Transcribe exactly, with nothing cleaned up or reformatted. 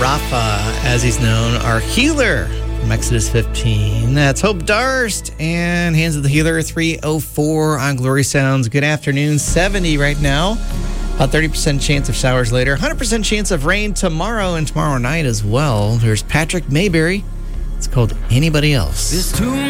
Rapha, as he's known, our healer from Exodus fifteen. That's Hope Darst and Hands of the Healer, three oh four on Glory Sounds. Good afternoon, seventy right now. About thirty percent chance of showers later. one hundred percent chance of rain tomorrow and tomorrow night as well. There's Patrick Mayberry. It's called Anybody Else.